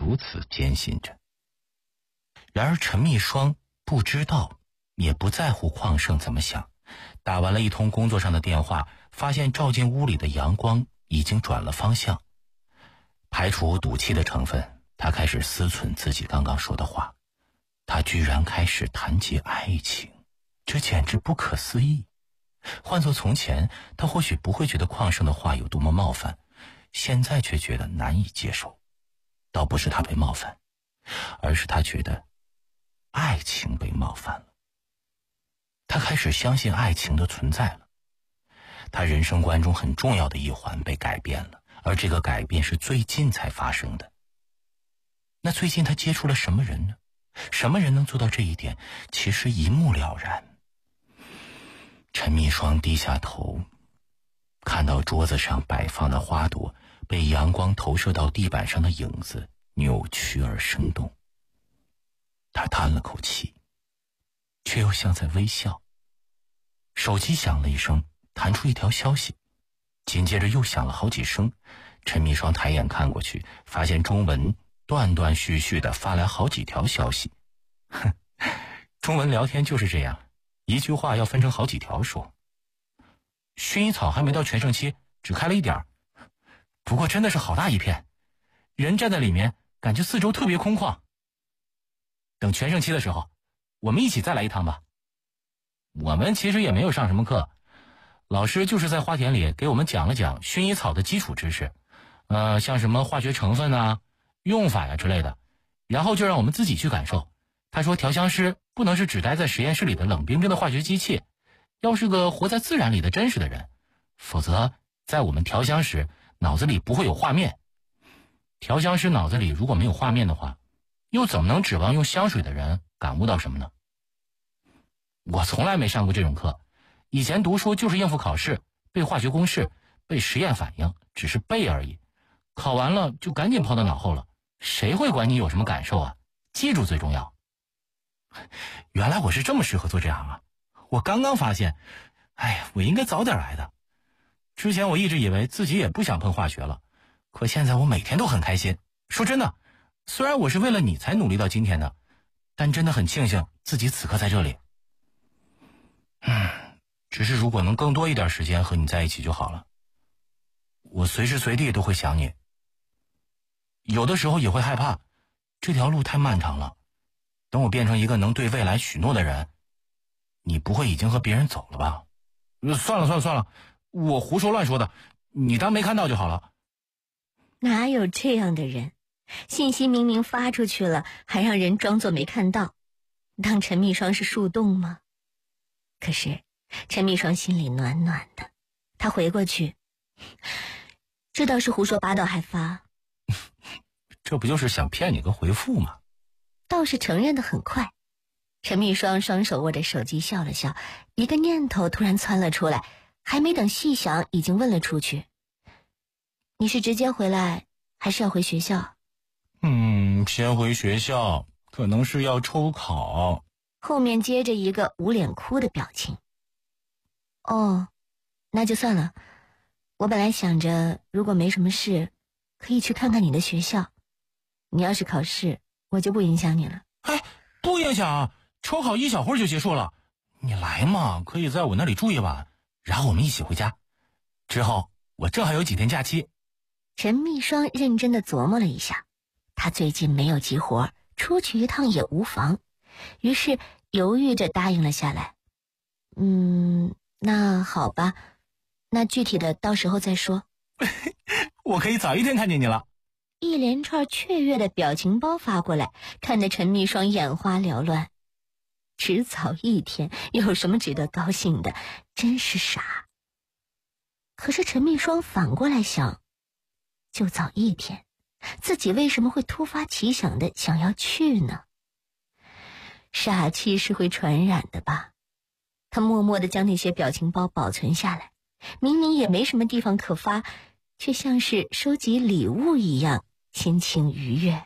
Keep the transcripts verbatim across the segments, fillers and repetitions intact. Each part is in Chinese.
如此艰辛着。然而陈密霜不知道也不在乎邝胜怎么想，打完了一通工作上的电话，发现照进屋里的阳光已经转了方向。排除赌气的成分，他开始思忖自己刚刚说的话。他居然开始谈及爱情，这简直不可思议。换作从前，他或许不会觉得邝胜的话有多么冒犯，现在却觉得难以接受。倒不是他被冒犯，而是他觉得爱情被冒犯了。他开始相信爱情的存在了。他人生观中很重要的一环被改变了，而这个改变是最近才发生的。那最近他接触了什么人呢？什么人能做到这一点？其实一目了然。陈密霜低下头，看到桌子上摆放的花朵被阳光投射到地板上的影子扭曲而生动。他叹了口气，却又像在微笑。手机响了一声，弹出一条消息，紧接着又响了好几声。陈密霜抬眼看过去，发现中文断断续续的发来好几条消息。哼，中文聊天就是这样，一句话要分成好几条说。薰衣草还没到全盛期，只开了一点，不过真的是好大一片，人站在里面感觉四周特别空旷。等全盛期的时候，我们一起再来一趟吧。我们其实也没有上什么课，老师就是在花田里给我们讲了讲薰衣草的基础知识，呃，像什么化学成分啊、用法呀、啊、之类的，然后就让我们自己去感受。他说调香师不能是只待在实验室里的冷冰冰的化学机器，要是个活在自然里的真实的人，否则在我们调香时脑子里不会有画面。调香师脑子里如果没有画面的话，又怎么能指望用香水的人感悟到什么呢？我从来没上过这种课，以前读书就是应付考试，背化学公式，背实验反应，只是背而已，考完了就赶紧抛到脑后了，谁会管你有什么感受啊？记住最重要。原来我是这么适合做这行啊！我刚刚发现，哎呀，我应该早点来的。之前我一直以为自己也不想碰化学了，可现在我每天都很开心。说真的，虽然我是为了你才努力到今天的，但真的很庆幸自己此刻在这里。嗯，只是如果能更多一点时间和你在一起就好了。我随时随地都会想你，有的时候也会害怕，这条路太漫长了。等我变成一个能对未来许诺的人，你不会已经和别人走了吧？算了算了算了，我胡说乱说的，你当没看到就好了。 哪有这样的人？信息明明发出去了，还让人装作没看到，当陈密霜是树洞吗？可是陈密霜心里暖暖的，他回过去，这倒是胡说八道还发。 这不就是想骗你个回复吗？ 倒是承认得很快。陈密霜双手握着手机笑了笑，一个念头突然窜了出来，还没等细想已经问了出去。你是直接回来还是要回学校？ 嗯，先回学校，可能是要抽考。 后面接着一个捂脸哭的表情。哦，那就算了。我本来想着如果没什么事可以去看看你的学校，你要是考试我就不影响你了。 哎，不影响，抽考一小会儿就结束了。你来嘛，可以在我那里住一晚，然后我们一起回家。之后我正好有几天假期。 陈密霜认真地琢磨了一下，他最近没有急活，出去一趟也无妨，于是犹豫着答应了下来。嗯，那好吧，那具体的到时候再说。 我可以早一天看见你了。 一连串雀跃的表情包发过来，看得陈密霜眼花缭乱。只早一天有什么值得高兴的？真是傻。可是陈密霜反过来想，就早一天，自己为什么会突发奇想的想要去呢？傻气是会传染的吧？他默默地将那些表情包保存下来，明明也没什么地方可发，却像是收集礼物一样，心情愉悦。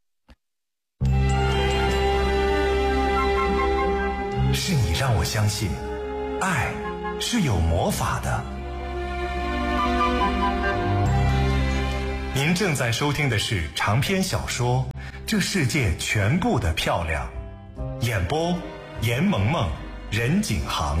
是你让我相信，爱是有魔法的。您正在收听的是长篇小说《 这世界全部的漂亮。演播：严萌萌、任景航。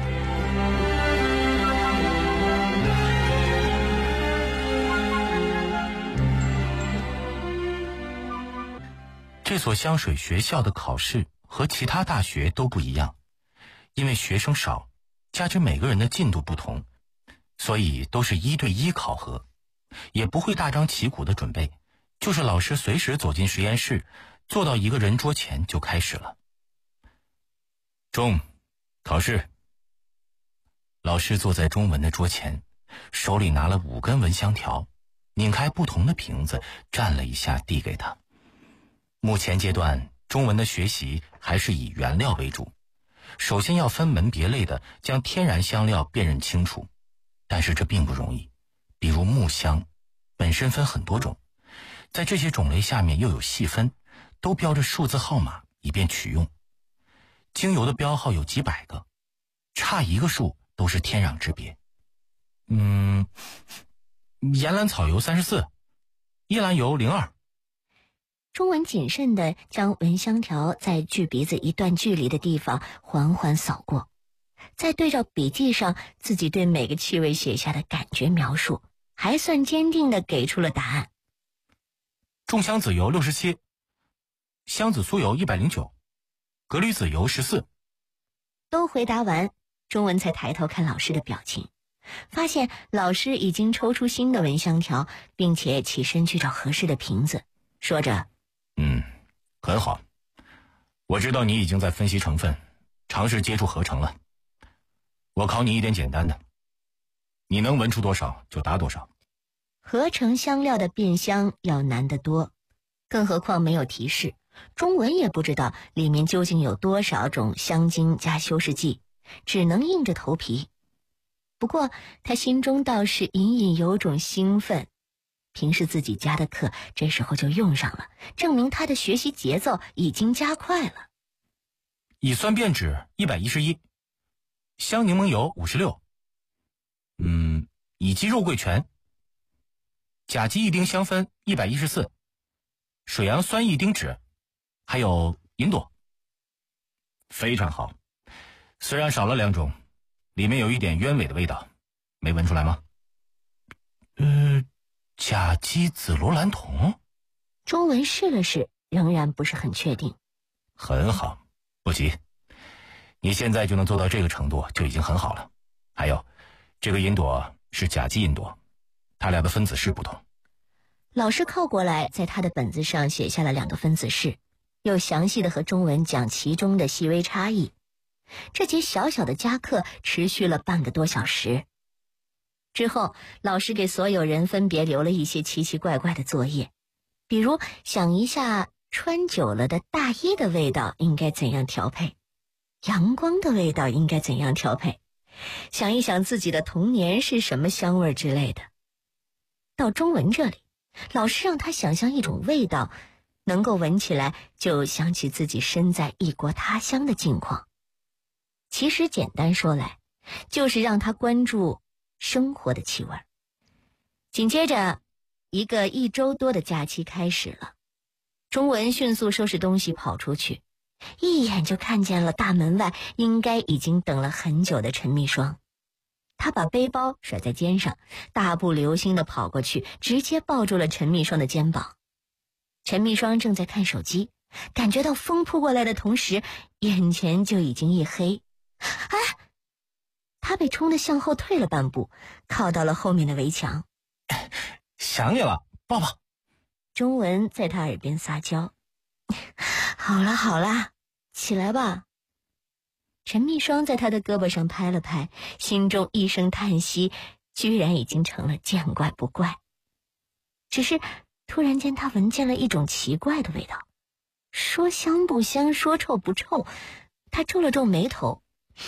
这所香水学校的考试和其他大学都不一样，因为学生少，加之每个人的进度不同，所以都是一对一考核，也不会大张旗鼓的准备，就是老师随时走进实验室，坐到一个人桌前就开始了。中，考试。老师坐在中文的桌前，手里拿了五根蚊香条，拧开不同的瓶子，蘸了一下递给他。目前阶段，中文的学习还是以原料为主，首先要分门别类的将天然香料辨认清楚，但是这并不容易。比如木香本身分很多种，在这些种类下面又有细分，都标着数字号码以便取用。精油的标号有几百个，差一个数都是天壤之别。嗯，岩兰草油三十四，依兰油零二。 中文谨慎地将蚊香条在距鼻子一段距离的地方缓缓扫过，再对照笔记上自己对每个气味写下的感觉描述，还算坚定地给出了答案。 重香子油六十七，香子酥油一百零九，格吕子油十四。 都回答完，中文才抬头看老师的表情，发现老师已经抽出新的蚊香条，并且起身去找合适的瓶子，说着： 嗯，很好，我知道你已经在分析成分，尝试接触合成了。我考你一点简单的，你能闻出多少就答多少。 合成香料的辨香要难得多，更何况没有提示，中文也不知道里面究竟有多少种香精加修饰剂，只能硬着头皮。不过他心中倒是隐隐有种兴奋，平时自己加的课这时候就用上了，证明他的学习节奏已经加快了。 乙酸变酯一百一十一，香柠檬油五十六，嗯，乙基肉桂醛，甲基异丁香酚一百一十四，水杨酸异丁酯，还有银朵。非常好，虽然少了两种，里面有一点鸢尾的味道，没闻出来吗？呃，甲基紫罗兰酮。 中文试了试，仍然不是很确定。 很好，不急，你现在就能做到这个程度就已经很好了。还有，这个银朵是甲基银朵，它俩的分子式不同。 老师靠过来，在他的本子上写下了两个分子式，又详细的和中文讲其中的细微差异。这节小小的加课持续了半个多小时。之后，老师给所有人分别留了一些奇奇怪怪的作业，比如想一下穿久了的大衣的味道应该怎样调配，阳光的味道应该怎样调配，想一想自己的童年是什么香味之类的。到中文这里，老师让他想象一种味道，能够闻起来就想起自己身在异国他乡的境况。其实简单说来，就是让他关注生活的气味。紧接着，一个一周多的假期开始了。中文迅速收拾东西跑出去，一眼就看见了大门外应该已经等了很久的陈蜜霜。他把背包甩在肩上，大步流星地跑过去，直接抱住了陈蜜霜的肩膀。陈蜜霜正在看手机，感觉到风扑过来的同时，眼前就已经一黑。哎，他被冲得向后退了半步，靠到了后面的围墙。 想你了，抱抱。 中文在他耳边撒娇。好了好了，起来吧。陈蜜霜在他的胳膊上拍了拍，心中一声叹息，居然已经成了见怪不怪。只是突然间他闻见了一种奇怪的味道，说香不香，说臭不臭。他皱了皱眉头，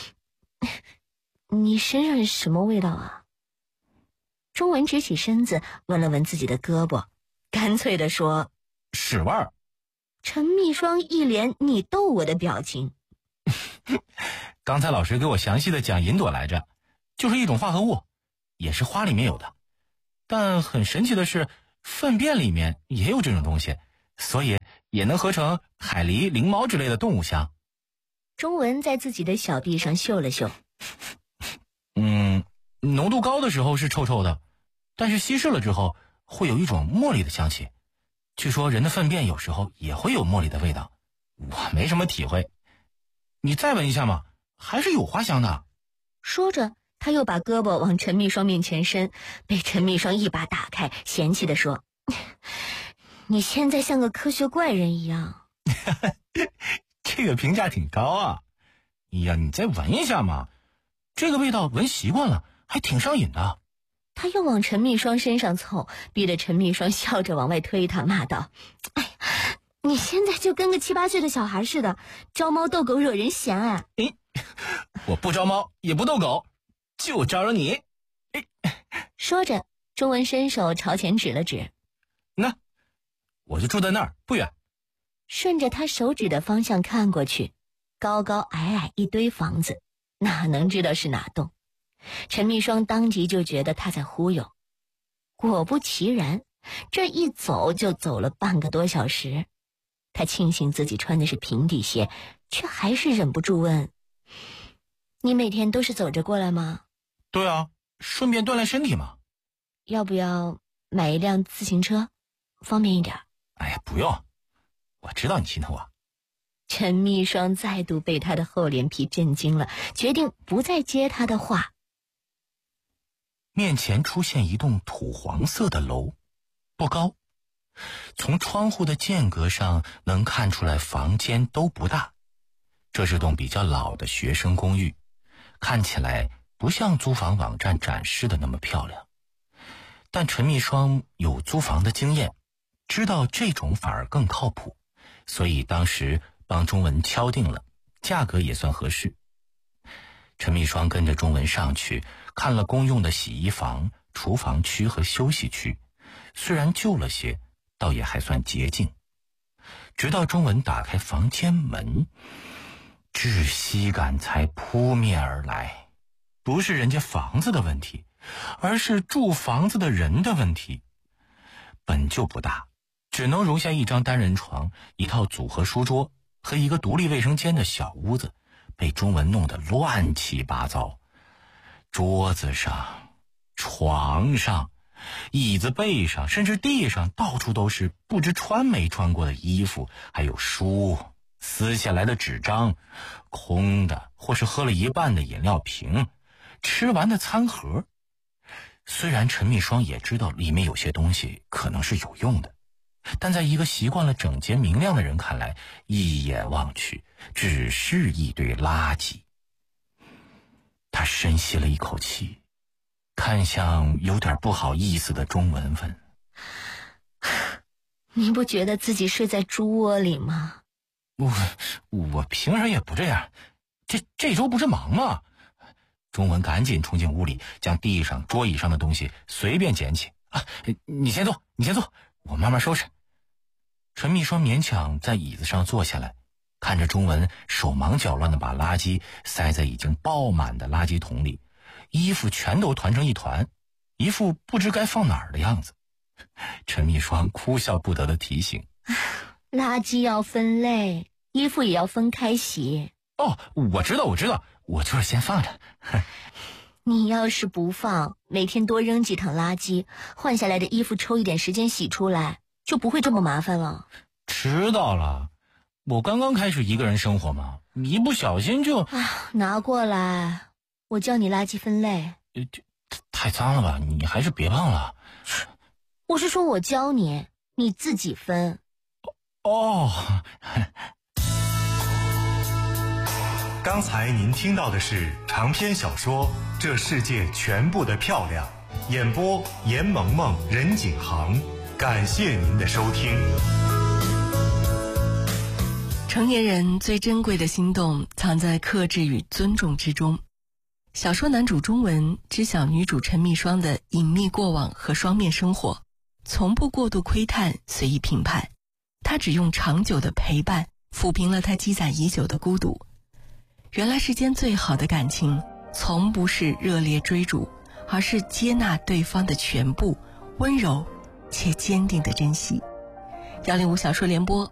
你身上是什么味道啊？中文直起身子闻了闻自己的胳膊，干脆地说： 屎味儿。 陈蜜霜一脸你逗我的表情。 刚才老师给我详细的讲银朵来着，就是一种化合物，也是花里面有的。但很神奇的是，粪便里面也有这种东西，所以也能合成海狸、灵猫之类的动物香。 钟文在自己的小臂上嗅了嗅。 嗯，浓度高的时候是臭臭的，但是稀释了之后会有一种茉莉的香气。据说人的粪便有时候也会有茉莉的味道，我没什么体会。你再闻一下嘛，还是有花香的。 说着，他又把胳膊往陈秘霜面前伸，被陈秘霜一把打开，嫌弃地说：“你现在像个科学怪人一样。” 这个评价挺高啊！哎呀，你再闻一下嘛，这个味道闻习惯了，还挺上瘾的。 他又往陈秘霜身上凑，逼得陈秘霜笑着往外推他，骂道：“哎呀，你现在就跟个七八岁的小孩似的，招猫逗狗惹人嫌啊！” 哎，我不招猫也不逗狗，就招惹你。哎， 说着，钟文伸手朝前指了指：“ 那我就住在那儿，不远。” 顺着他手指的方向看过去，高高矮矮一堆房子，哪能知道是哪栋？陈秘霜当即就觉得他在忽悠。果不其然，这一走就走了半个多小时。他庆幸自己穿的是平底鞋，却还是忍不住问：“你每天都是走着过来吗？”“ 对啊，顺便锻炼身体嘛。”“ 要不要买一辆自行车，方便一点？”“ 哎呀，不用，我知道你心疼我。” 陈秘霜再度被他的厚脸皮震惊了，决定不再接他的话。 面前出现一栋土黄色的楼，不高，从窗户的间隔上能看出来房间都不大。这是栋比较老的学生公寓，看起来不像租房网站展示的那么漂亮。但陈秘霜有租房的经验，知道这种反而更靠谱，所以当时帮钟文敲定了，价格也算合适。陈秘霜跟着钟文上去看了公用的洗衣房、厨房区和休息区，虽然旧了些，倒也还算洁净。直到钟文打开房间门，窒息感才扑面而来。不是人家房子的问题，而是住房子的人的问题。本就不大，只能容下一张单人床、一套组合书桌和一个独立卫生间的小屋子，被钟文弄得乱七八糟。桌子上、床上、椅子背上，甚至地上，到处都是不知穿没穿过的衣服，还有书、撕下来的纸张、空的或是喝了一半的饮料瓶、吃完的餐盒。虽然陈秘霜也知道里面有些东西可能是有用的，但在一个习惯了整洁明亮的人看来，一眼望去只是一堆垃圾。他深吸了一口气，看向有点不好意思的钟文文：“ 你不觉得自己睡在猪窝里吗？”“ 我我平时也不这样，这这周不是忙吗？”钟文赶紧冲进屋里，将地上桌椅上的东西随便捡起。啊，你先坐，你先坐，我慢慢收拾。陈秘霜勉强在椅子上坐下来，看着钟文手忙脚乱地把垃圾塞在已经爆满的垃圾桶里，衣服全都团成一团，一副不知该放哪儿的样子。陈秘霜哭笑不得地提醒：“ 垃圾要分类，衣服也要分开洗。”“ 哦，我知道我知道，我就是先放着。”“ 你要是不放，每天多扔几趟垃圾，换下来的衣服抽一点时间洗出来，就不会这么麻烦了。”“ 知道了，我刚刚开始一个人生活嘛，一不小心就……”“ 啊，拿过来，我教你垃圾分类。”“ 这太脏了吧，你还是别忘了。”“ 我是说我教你，你自己分。”“ 哦。” 刚才您听到的是长篇小说《这世界全部的漂亮》，演播严萌萌、任景航。感谢您的收听。 成年人最珍贵的心动藏在克制与尊重之中。小说男主钟文知晓女主陈秘霜的隐秘过往和双面生活，从不过度窥探、随意评判，他只用长久的陪伴抚平了他积攒已久的孤独。原来世间最好的感情，从不是热烈追逐，而是接纳对方的全部，温柔且坚定的珍惜。幺零五小说联播